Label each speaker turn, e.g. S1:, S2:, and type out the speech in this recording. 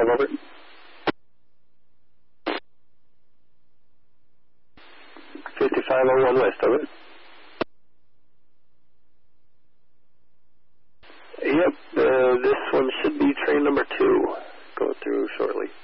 S1: 55, over. 5501 west, over. Yep, this one should be train number 2, going through shortly.